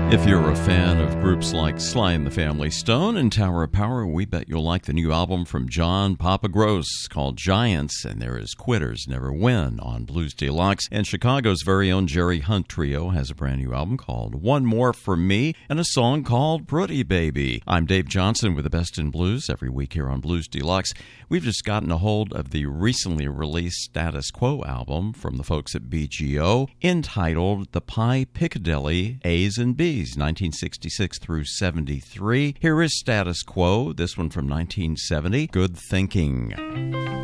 If you're a fan of groups like Sly and the Family Stone and Tower of Power, we bet you'll like the new album from John Papa Gross called Giants, and there is Quitters Never Win on Blues Deluxe. And Chicago's very own Jerry Hunt Trio has a brand new album called One More For Me and a song called Pretty Baby. I'm Dave Johnson with the Best in Blues every week here on Blues Deluxe. We've just gotten a hold of the recently released Status Quo album from the folks at BGO entitled The Pie Piccadilly A's and B's. 1966 through 73. Here is Status Quo, this one from 1970, Good Thinking.